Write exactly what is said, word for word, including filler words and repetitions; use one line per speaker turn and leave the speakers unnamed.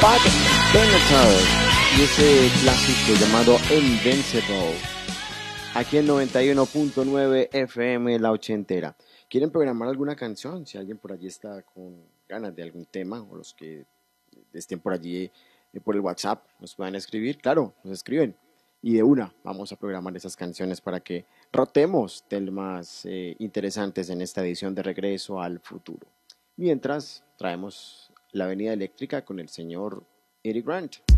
Pat Benatar y ese clásico llamado Invincible. Aquí en noventa y uno punto nueve F M, la ochentera. ¿Quieren programar alguna canción? Si alguien por allí está con ganas de algún tema, o los que estén por allí eh, por el WhatsApp, nos puedan escribir. Claro, nos escriben. Y de una, vamos a programar esas canciones para que rotemos temas eh, interesantes en esta edición de Regreso al Futuro. Mientras, traemos la Avenida Eléctrica con el señor Eric Grant.